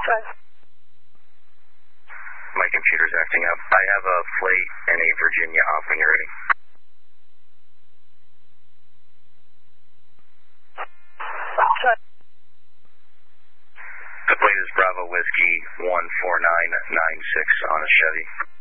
My computer's acting up. I have a plate and a Virginia off when you're ready. The plate is Bravo Whiskey 14996 on a Chevy.